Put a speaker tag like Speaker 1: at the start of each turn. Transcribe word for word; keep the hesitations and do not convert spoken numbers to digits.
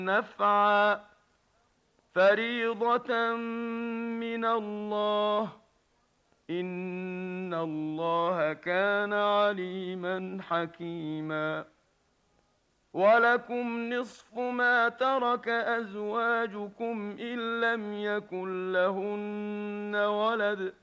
Speaker 1: نفعا فريضة من الله، إن الله كان عليما حكيما. ولكم نصف ما ترك أزواجكم إن لم يكن لهن ولد،